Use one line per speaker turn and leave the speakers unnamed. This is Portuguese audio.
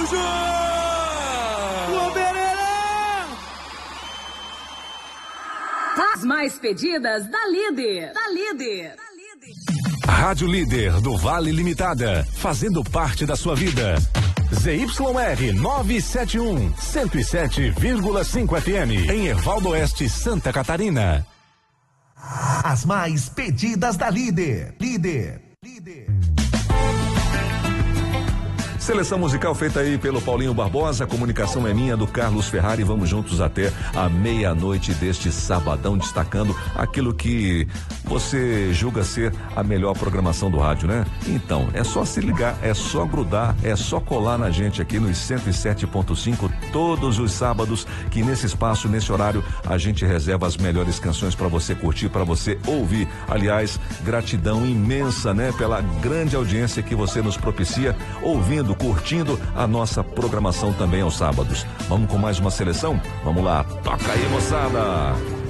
As mais pedidas da Líder.
Rádio Líder do Vale Limitada, fazendo parte da sua vida. ZYR 971, 107,5 FM, em Ervaldo Oeste, Santa Catarina.
As mais pedidas da Líder.
Seleção musical feita aí pelo Paulinho Barbosa, a comunicação é minha, do Carlos Ferrari. Vamos juntos até a meia-noite deste sabadão, destacando aquilo que você julga ser a melhor programação do rádio, né? Então, é só se ligar, é só grudar, é só colar na gente aqui nos 107.5 todos os sábados, que nesse espaço, nesse horário, a gente reserva as melhores canções para você curtir, para você ouvir. Aliás, gratidão imensa, né? Pela grande audiência que você nos propicia, ouvindo, curtindo a nossa programação também aos sábados. Vamos com mais uma seleção? Vamos lá, toca aí, moçada!